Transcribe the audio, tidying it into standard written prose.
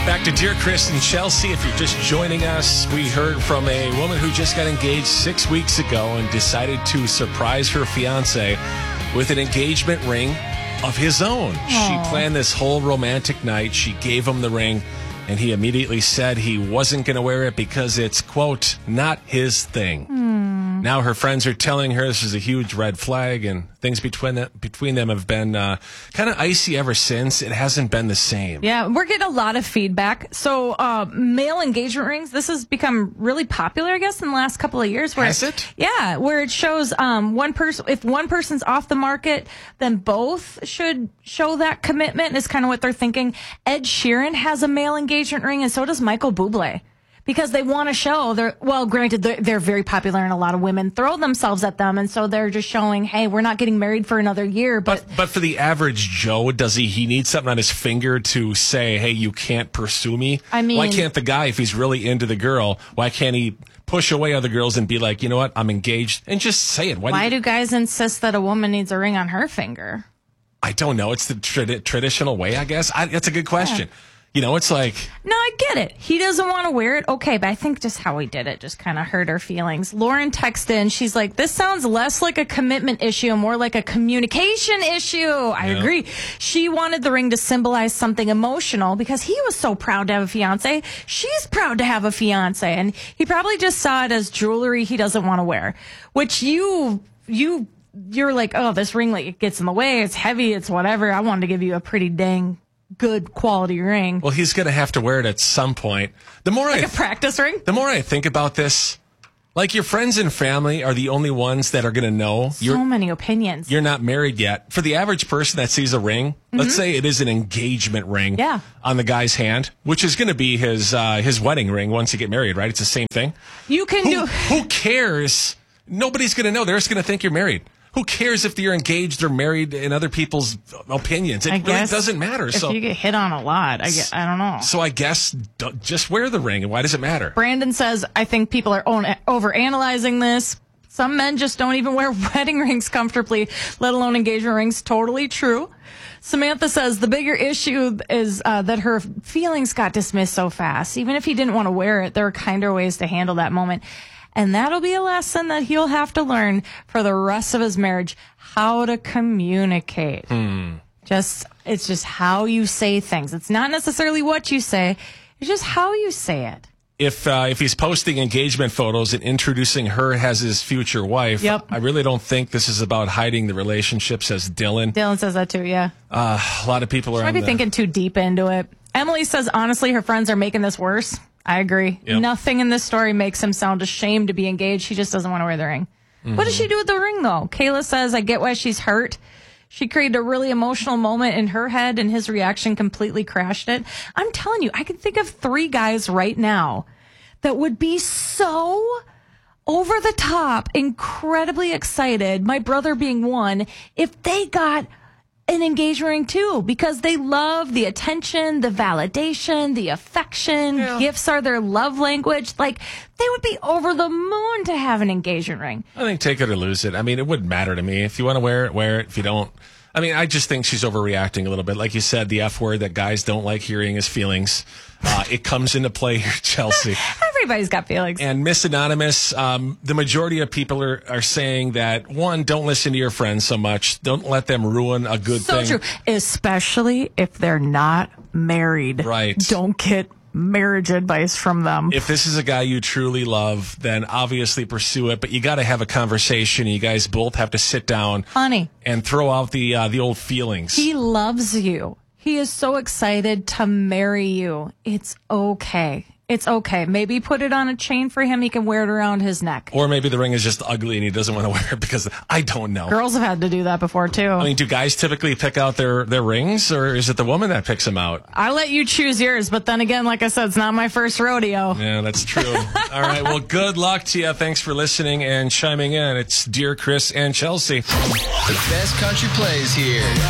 Back to Dear Chris and Chelsea. If you're just joining us, we heard from a woman who just got engaged 6 weeks ago and decided to surprise her fiance with an engagement ring of his own. Aww. She planned this whole romantic night. She gave him the ring, and he immediately said he wasn't going to wear it because it's, quote, not his thing. Now her friends are telling her this is a huge red flag, and things between them have been kind of icy ever since. It hasn't been the same. Yeah, we're getting a lot of feedback. So male engagement rings, this has become really popular, I guess, in the last couple of years. Where Has it? Yeah, where it shows one person, if one person's off the market, then both should show that commitment is kind of what they're thinking. Ed Sheeran has a male engagement ring, and so does Michael Bublé. Because they want to show, granted, they're very popular and a lot of women throw themselves at them. And so they're just showing, hey, we're not getting married for another year. But for the average Joe, does he need something on his finger to say, hey, you can't pursue me? I mean, why can't the guy, if he's really into the girl, why can't he push away other girls and be like, you know what, I'm engaged, and just say it? Why do guys insist that a woman needs a ring on her finger? I don't know. It's the traditional way, I guess. That's a good question. Yeah. You know, it's like... No, I get it. He doesn't want to wear it. Okay, but I think just how he did it just kind of hurt her feelings. Lauren texted in. She's like, this sounds less like a commitment issue and more like a communication issue. I agree. She wanted the ring to symbolize something emotional because he was so proud to have a fiance. She's proud to have a fiance. And he probably just saw it as jewelry he doesn't want to wear, which you're like, oh, this ring like it gets in the way. It's heavy. It's whatever. I wanted to give you a pretty dang good quality ring. Well, he's going to have to wear it at some point. A practice ring? The more I think about this, like your friends and family are the only ones that are going to know. So many opinions. You're not married yet. For the average person that sees a ring, let's say it is an engagement ring on the guy's hand, which is going to be his wedding ring once you get married, right? It's the same thing. Who cares? Nobody's going to know. They're just going to think you're married. Who cares if you're engaged or married in other people's opinions? It really doesn't matter. If you get hit on a lot, I don't know. So I guess just wear the ring. Why does it matter? Brandon says, I think people are overanalyzing this. Some men just don't even wear wedding rings comfortably, let alone engagement rings. Totally true. Samantha says the bigger issue is that her feelings got dismissed so fast. Even if he didn't want to wear it, there are kinder ways to handle that moment. And that'll be a lesson that he'll have to learn for the rest of his marriage, how to communicate. It's just how you say things. It's not necessarily what you say. It's just how you say it. If he's posting engagement photos and introducing her as his future wife, I really don't think this is about hiding the relationship, says Dylan. Dylan says that too, yeah. A lot of people are... Might be thinking too deep into it. Emily says, honestly, her friends are making this worse. I agree. Nothing in this story makes him sound ashamed to be engaged. He just doesn't want to wear the ring. What does she do with the ring, though? Kayla says, I get why she's hurt. She created a really emotional moment in her head, and his reaction completely crashed it. I'm telling you, I can think of 3 guys right now that would be so over the top, incredibly excited, my brother being one, if they got an engagement ring too, because they love the attention, the validation, the affection. Gifts are their love language. Like, they would be over the moon to have an engagement ring. I think take it or lose it. I mean, it wouldn't matter to me. If you want to wear it, wear it. If you don't, I mean, I just think she's overreacting a little bit. Like you said, the F word that guys don't like hearing is feelings. It comes into play here, Chelsea. Everybody's got feelings. And Miss Anonymous, the majority of people are saying that, one, don't listen to your friends so much. Don't let them ruin a good thing. So true. Especially if they're not married. Right. Don't get marriage advice from them. If this is a guy you truly love, then obviously pursue it. But you got to have a conversation. You guys both have to sit down, honey, and throw out the old feelings. He loves you. He is so excited to marry you. It's okay. It's okay. Maybe put it on a chain for him. He can wear it around his neck. Or maybe the ring is just ugly and he doesn't want to wear it because I don't know. Girls have had to do that before, too. I mean, do guys typically pick out their rings, or is it the woman that picks them out? I let you choose yours, but then again, like I said, it's not my first rodeo. Yeah, that's true. All right. Well, good luck to you. Thanks for listening and chiming in. It's Dear Chris and Chelsea. The best country plays here.